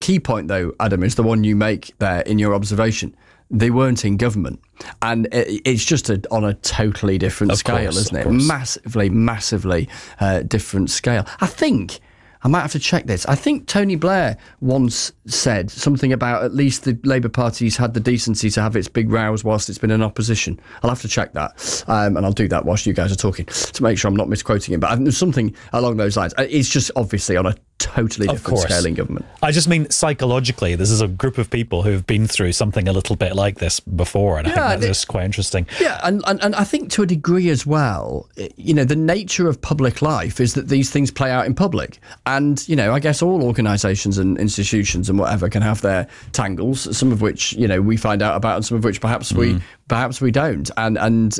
key point, though, Adam, is the one you make there in your observation. They weren't in government. And it's just on a totally different scale, isn't it? Massively different scale. I think, I might have to check this, I think Tony Blair once said something about at least the Labour Party's had the decency to have its big rows whilst it's been in opposition. I'll have to check that. And I'll do that whilst you guys are talking to make sure I'm not misquoting him. But there's something along those lines. It's just obviously on a totally different scale in government. I just mean psychologically, this is a group of people who've been through something a little bit like this before, and I think that's just quite interesting. Yeah, and I think to a degree as well, you know, the nature of public life is that these things play out in public, and you know, I guess all organisations and institutions and whatever can have their tangles, some of which, you know, we find out about, and some of which perhaps we don't, and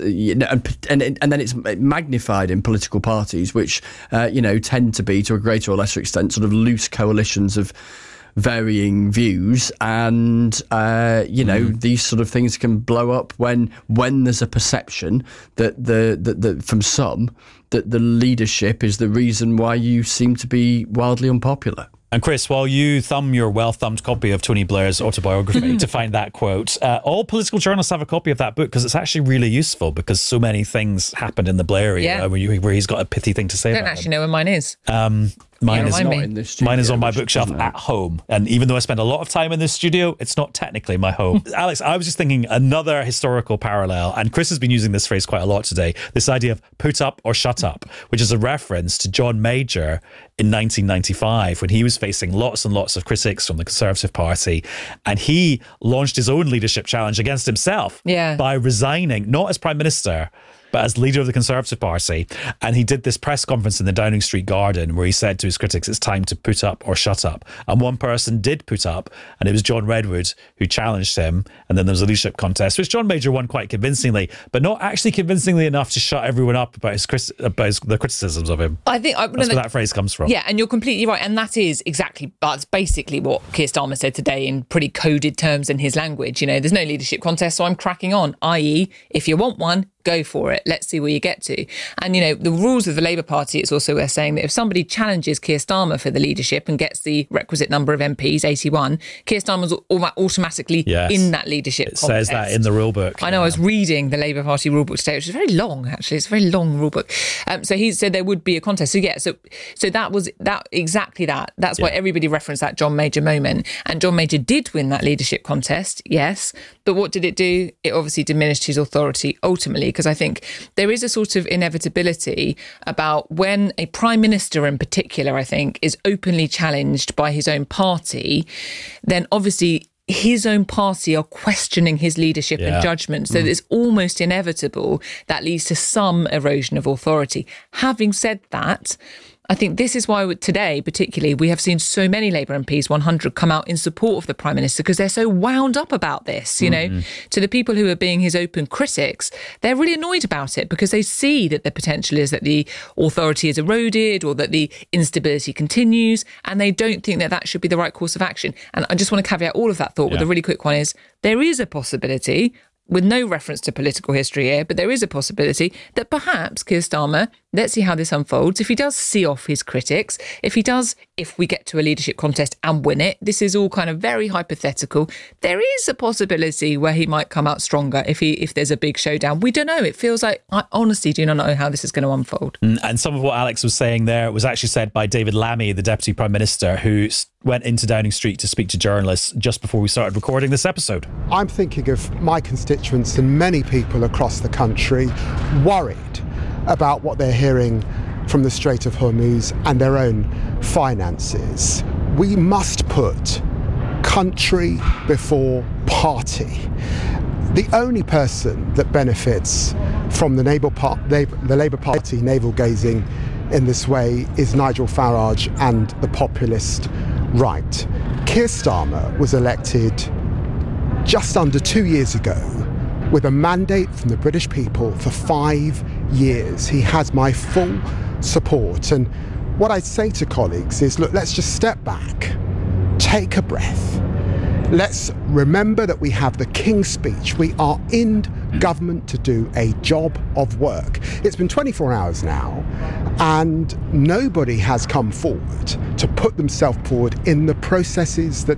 then it's magnified in political parties, which you know, tend to be, to a greater or lesser extent, sort of loose coalitions of varying views, and you know, these sort of things can blow up when there's a perception that the from some that the leadership is the reason why you seem to be wildly unpopular. And Chris, while you thumb your well-thumbed copy of Tony Blair's autobiography to find that quote, all political journalists have a copy of that book, because it's actually really useful, because so many things happened in the Blair era where he's got a pithy thing to say about it. I don't actually know where mine is. Mine is not in this studio. Mine is on my bookshelf at home. And even though I spend a lot of time in this studio, it's not technically my home. Alex, I was just thinking another historical parallel, and Chris has been using this phrase quite a lot today, this idea of put up or shut up, which is a reference to John Major in 1995, when he was facing lots and lots of critics from the Conservative Party, and he launched his own leadership challenge against himself by resigning, not as Prime Minister, but as leader of the Conservative Party. And he did this press conference in the Downing Street Garden where he said to his critics, it's time to put up or shut up. And one person did put up, and it was John Redwood, who challenged him. And then there was a leadership contest, which John Major won quite convincingly, but not actually convincingly enough to shut everyone up about the criticisms of him. I think that's where that phrase comes from. Yeah, and you're completely right. And that's basically what Keir Starmer said today in pretty coded terms in his language. You know, there's no leadership contest, so I'm cracking on, i.e., if you want one, go for it. Let's see where you get to. And, you know, the rules of the Labour Party, it's also worth saying that if somebody challenges Keir Starmer for the leadership and gets the requisite number of MPs, 81, Keir Starmer's automatically in that leadership contest. It says that in the rule book. I know, I was reading the Labour Party rule book today, which is very long, actually. It's a very long rule book. So he said there would be a contest. So that was exactly that. That's why everybody referenced that John Major moment. And John Major did win that leadership contest, yes. But what did it do? It obviously diminished his authority ultimately, because I think there is a sort of inevitability about when a prime minister in particular, I think, is openly challenged by his own party, then obviously his own party are questioning his leadership and judgment. So it's almost inevitable that leads to some erosion of authority. Having said that, I think this is why today, particularly, we have seen so many Labour MPs, 100, come out in support of the Prime Minister, because they're so wound up about this, you know. To the people who are being his open critics, they're really annoyed about it, because they see that the potential is that the authority is eroded or that the instability continues, and they don't think that that should be the right course of action. And I just want to caveat all of that thought with a really quick one is, there is a possibility, with no reference to political history here, but there is a possibility that perhaps Keir Starmer, let's see how this unfolds, if he does see off his critics, if we get to a leadership contest and win it, this is all kind of very hypothetical, there is a possibility where he might come out stronger if there's a big showdown. We don't know. It feels like, I honestly do not know how this is going to unfold. And some of what Alex was saying there was actually said by David Lammy, the Deputy Prime Minister, who went into Downing Street to speak to journalists just before we started recording this episode. I'm thinking of my constituents and many people across the country worried about what they're hearing from the Strait of Hormuz and their own finances. We must put country before party. The only person that benefits from the Labour Party navel-gazing in this way is Nigel Farage and the populist right. Keir Starmer was elected just under 2 years ago with a mandate from the British people for 5 years. He has my full support. And what I'd say to colleagues is, look, let's just step back, take a breath. Let's remember that we have the King's Speech. We are in government to do a job of work. It's been 24 hours now, and nobody has come forward to put themselves forward in the processes that